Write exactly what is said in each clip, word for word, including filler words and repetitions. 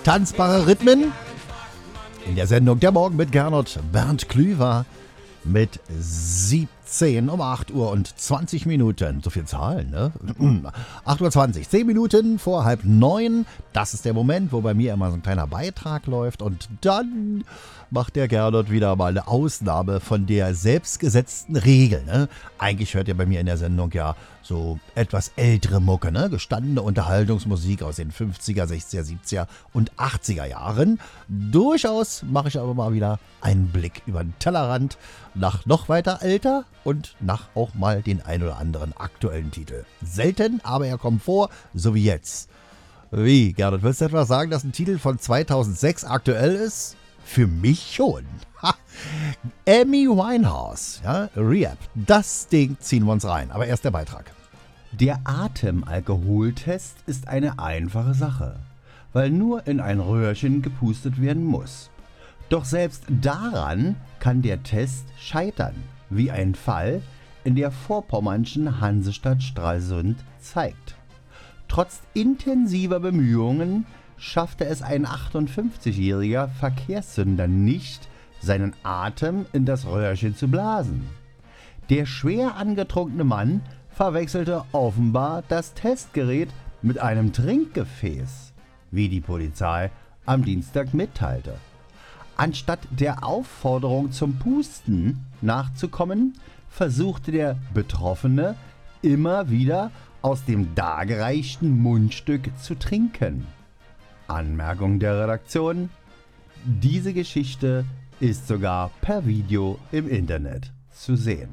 Tanzbare Rhythmen in der Sendung Der Morgen mit Gernot Bernd Klüver mit siebzehn um acht Uhr und zwanzig Minuten. So viel Zahlen, ne? acht Uhr zwanzig, zehn Minuten vor halb neun. Das ist der Moment, wo bei mir immer so ein kleiner Beitrag läuft. Und dann macht der Gernot wieder mal eine Ausnahme von der selbstgesetzten Regel, ne? Eigentlich hört ihr bei mir in der Sendung ja so etwas ältere Mucke, ne? Gestandene Unterhaltungsmusik aus den fünfziger, sechziger, siebziger und achtziger Jahren. Durchaus mache ich aber mal wieder einen Blick über den Tellerrand nach noch weiter älter und nach auch mal den ein oder anderen aktuellen Titel. Selten, aber er kommt vor, so wie jetzt. Wie, Gernot, willst du etwa sagen, dass ein Titel von zweitausendsechs aktuell ist? Für mich schon. Ha. Amy Winehouse, ja, Rehab, das Ding ziehen wir uns rein. Aber erst der Beitrag. Der Atemalkoholtest ist eine einfache Sache, weil nur in ein Röhrchen gepustet werden muss. Doch selbst daran kann der Test scheitern, wie ein Fall in der vorpommernschen Hansestadt Stralsund zeigt. Trotz intensiver Bemühungen schaffte es ein achtundfünfzigjähriger Verkehrssünder nicht, seinen Atem in das Röhrchen zu blasen. Der schwer angetrunkene Mann verwechselte offenbar das Testgerät mit einem Trinkgefäß, wie die Polizei am Dienstag mitteilte. Anstatt der Aufforderung zum Pusten nachzukommen, versuchte der Betroffene immer wieder aus dem dargereichten Mundstück zu trinken. Anmerkung der Redaktion: Diese Geschichte ist sogar per Video im Internet zu sehen.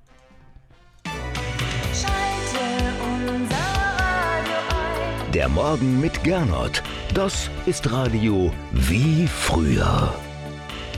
Schalte unser Radio ein. Der Morgen mit Gernot. Das ist Radio wie früher.